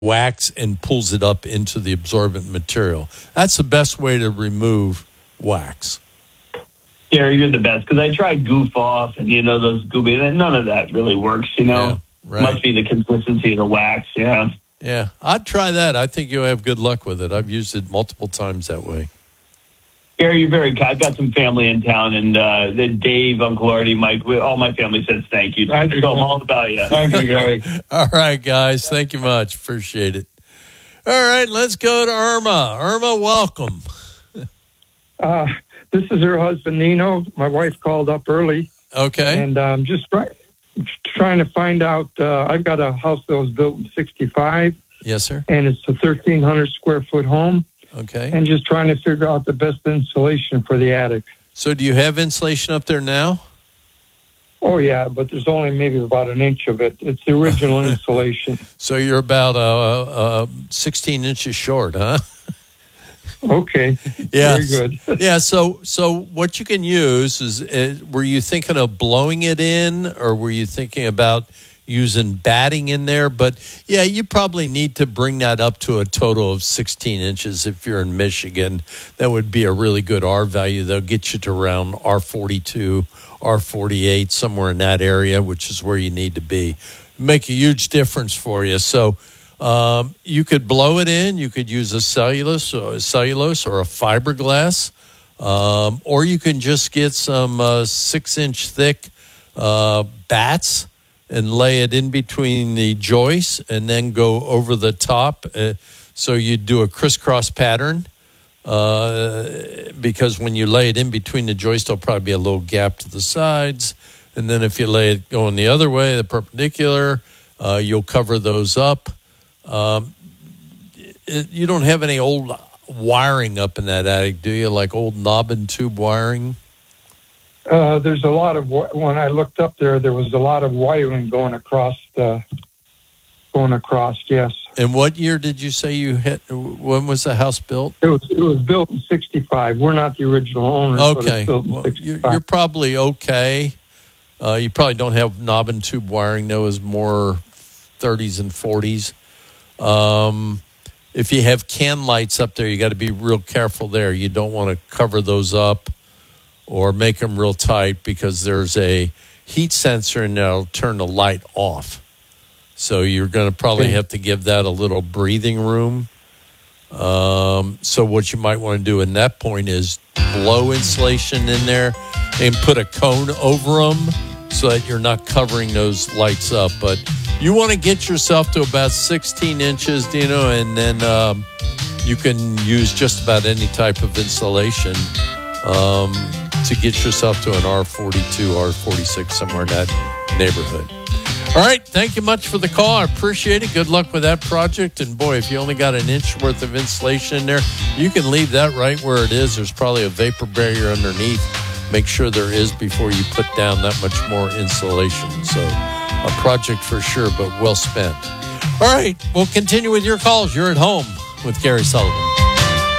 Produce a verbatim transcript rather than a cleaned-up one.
wax and pulls it up into the absorbent material. That's the best way to remove wax. Gary, you're the best, because I tried Goof Off and, you know, those gooby, and none of that really works, you know. Yeah, right. Must be the consistency of the wax, yeah. Yeah, I'd try that. I think you'll have good luck with it. I've used it multiple times that way. Gary, you're very kind. I've got some family in town, and uh, the Dave, Uncle Artie, Mike, we, all my family says thank you. I know all about you. Thank you, Gary. All right, guys. Thank you much. Appreciate it. All right, let's go to Irma. Irma, welcome. Uh, this is her husband, Nino. My wife called up early. Okay. And I'm um, just try, trying to find out. Uh, I've got a house that was built in sixty-five. Yes, sir. And it's a thirteen hundred square foot home. Okay. And just trying to figure out the best insulation for the attic. So do you have insulation up there now? Oh, yeah, but there's only maybe about an inch of it. It's the original insulation. So you're about uh, uh, sixteen inches short, huh? Okay. Yes. Very good. Yeah, so so what you can use is, uh, were you thinking of blowing it in, or were you thinking about using batting in there? But, yeah, you probably need to bring that up to a total of sixteen inches if you're in Michigan. That would be a really good R value. They'll get you to around R forty-two, R forty-eight, somewhere in that area, which is where you need to be. Make a huge difference for you. So um, you could blow it in. You could use a cellulose or a, cellulose or a fiberglass, um, or you can just get some uh, six-inch thick uh, bats and lay it in between the joists and then go over the top. Uh, so you do a crisscross pattern uh, because when you lay it in between the joists, there'll probably be a little gap to the sides. And then if you lay it going the other way, the perpendicular, uh, you'll cover those up. Um, it, you don't have any old wiring up in that attic, do you? Like old knob and tube wiring? Uh, there's a lot of, when I looked up there, there was a lot of wiring going across the, going across, yes. And what year did you say you hit? When was the house built? It was it was built in sixty-five. We're not the original owners. Okay. But it's built in well, sixty-five. you're, you're probably okay. Uh, you probably don't have knob and tube wiring. That was more thirties and forties. Um, if you have can lights up there, you got to be real careful there. You don't want to cover those up or make them real tight because there's a heat sensor and that'll turn the light off. So you're going to probably Okay. have to give that a little breathing room. Um, so what you might want to do in that point is blow insulation in there and put a cone over them so that you're not covering those lights up. But you want to get yourself to about sixteen inches, Dino, and then um, you can use just about any type of insulation um, to get yourself to an R forty-two, R forty-six, somewhere in that neighborhood. All right, thank you much for the call. I appreciate it. Good luck with that project. And, boy, if you only got an inch worth of insulation in there, you can leave that right where it is. There's probably a vapor barrier underneath. Make sure there is before you put down that much more insulation. So a project for sure, but well spent. All right, we'll continue with your calls. You're at home with Gary Sullivan.